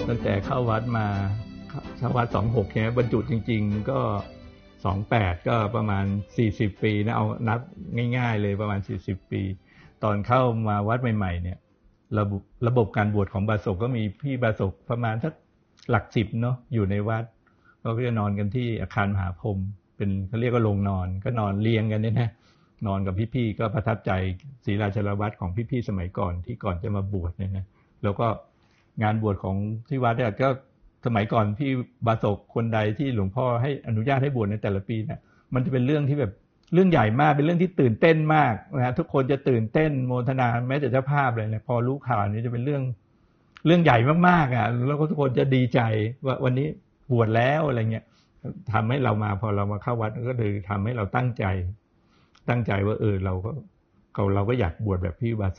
ตั้งแต่เข้าวัดมาเข้าวัด26ใช่ไหมบรรจุจริงๆก็28ก็ประมาณ40ปีนะเอานับง่ายๆเลยประมาณ40ปีตอนเข้ามาวัดใหม่ๆเนี่ยระบบการบวชของบาศกก็มีพี่บาศกประมาณสักหลัก10เนาะอยู่ในวัดก็จะนอนกันที่อาคารมหาพรหมเป็นเขาเรียกว่าโรงนอนก็นอนเรียงกันเนี่ยนะนอนกับพี่ๆก็ประทับใจศรีราชาวัดของพี่ๆสมัยก่อนที่ก่อนจะมาบวชเนี่ยนะแล้วก็งานบวชของที่วัดเนี่ยก็สมัยก่อนพี่บาศกคนใดที่หลวงพ่อให้อนุญาตให้บวชในแต่ละปีเนี่ยมันจะเป็นเรื่องที่แบบเรื่องใหญ่มากเป็นเรื่องที่ตื่นเต้นมากนะทุกคนจะตื่นเต้นโมทนาแม้แต่เจ้าภาพเลยนะพอรู้ข่าวนี้จะเป็นเรื่องใหญ่มากๆอ่ะแล้วก็ทุกคนจะดีใจว่าวันนี้บวชแล้วอะไรเงี้ยทำให้เรามาพอเรามาเข้าวัดก็เลยทำให้เราตั้งใจว่าเราก็อยากบวชแบบพี่บาศก